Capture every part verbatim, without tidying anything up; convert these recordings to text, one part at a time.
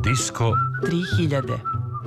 Disko tri hiljade.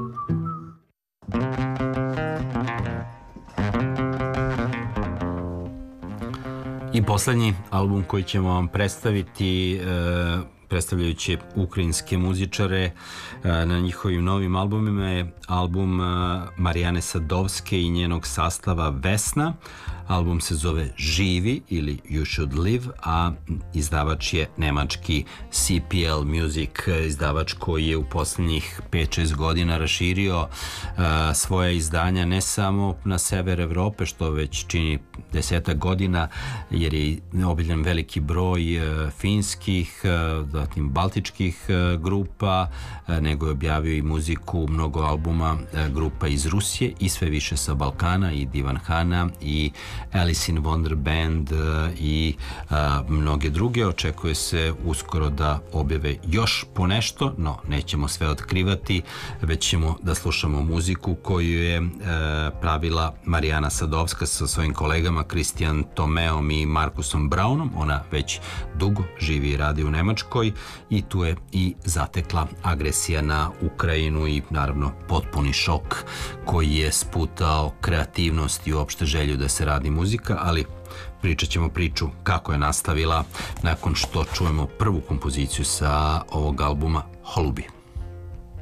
I poslednji album koji ćemo vam predstaviti, e, predstavljajući ukrajinske muzičare e, na njihovim novim albumima, je album e, Marijane Sadovske i njenog sastava Vesna. Album se zove Živi ili You Should Live, a izdavač je nemački C P L Music, izdavač koji je u poslednjih pet šest godina raširio uh, svoja izdanja ne samo na sever Evrope, što već čini desetak godina, jer je obiljen veliki broj uh, finskih, uh, zatim baltičkih uh, grupa, uh, nego je objavio i muziku, mnogo albuma uh, grupa iz Rusije i sve više sa Balkana, i Divan Hana i Alice in Wonder Band i a, mnoge druge. Očekuje se uskoro da objave još ponešto, no nećemo sve otkrivati, već ćemo da slušamo muziku koju je e, pravila Marijana Sadovska sa svojim kolegama Kristijan Tomeom i Markusom Braunom. Ona već dugo živi i radi u Nemačkoj i tu je i zatekla agresija na Ukrajinu i naravno potpuni šok koji je sputao kreativnost i uopšte želju da se radi muzika, ali pričat ćemo priču kako je nastavila nakon što čujemo prvu kompoziciju sa ovog albuma, Holubi.